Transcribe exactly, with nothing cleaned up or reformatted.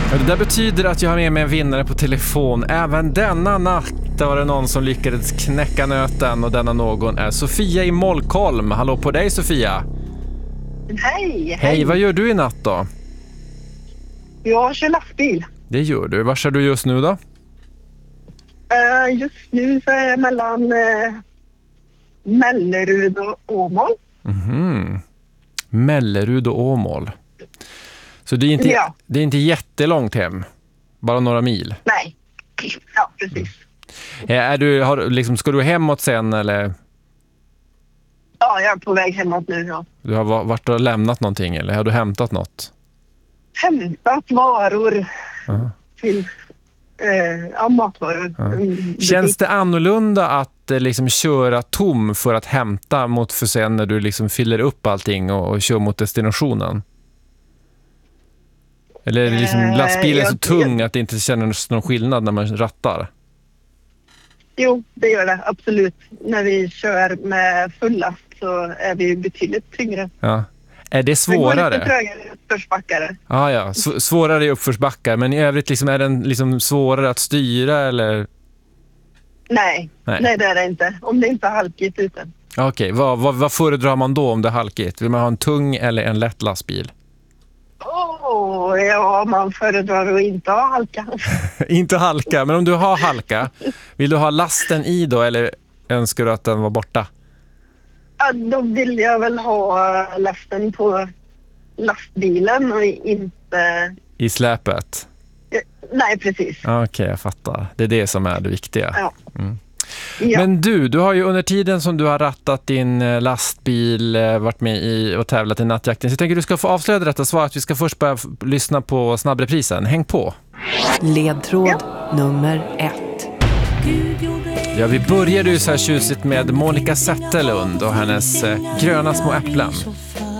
Det där betyder att jag har med mig en vinnare på telefon. Även denna natt var det någon som lyckades knäcka nöten, och denna någon är Sofia i Molkolm. Hallå på dig, Sofia. Hej, hej. Hej, vad gör du i natt då? Jag kör lastbil. Det gör du. Var är du just nu då? Uh, just nu så är jag mellan uh, Mellerud och Åmål. Mhm. Mellerud och Åmål. Så det är inte, ja. det är inte jättelångt hem? Bara några mil? Nej. Ja, precis. Mm. Är du, har, liksom, ska du hemåt sen eller? Ja, jag är på väg hemåt nu. Ja. Du har varit och lämnat någonting eller har du hämtat något? Hämtat varor Uh-huh. till eh, ja, matvaror. Uh-huh. Känns det annorlunda att eh, liksom köra tom för att hämta mot för sen när du liksom fyller upp allting och, och kör mot destinationen? Eller är det liksom Eh, lastbilen så jag- tung att det inte känner någon skillnad när man rattar? Jo, det gör det. Absolut. När vi kör med full last så är vi betydligt tyngre. Ja. Är det Det går lite svårare? trögare i uppförsbackare. Ah, ja, S- svårare i uppförsbackar. Men i övrigt liksom, är den liksom svårare att styra eller? Nej. Nej. Nej, det är det inte. Om det inte är halkigt ute. Okej, okay. vad, vad, vad föredrar man då om det är halkigt? Vill man ha en tung eller en lätt lastbil? Åh, oh, ja, man föredrar att inte ha halka. Inte halka, men om du har halka, vill du ha lasten i då eller önskar du att den var borta? Ja, då vill jag väl ha lasten på lastbilen och inte... I släpet? Nej, precis. Okej, okay, jag fattar. Det är det som är det viktiga. Ja. Mm. Ja. Men du, du har ju under tiden som du har rattat din lastbil varit med i och tävlat i nattjakten. Så jag tänker att du ska få avslöja detta svar att vi ska först börja f- lyssna på snabbreprisen. Häng på! Ledtråd ja. nummer ett. Ja, vi började ju så här tjusigt med Monica Zetterlund och hennes eh, gröna små äpplen.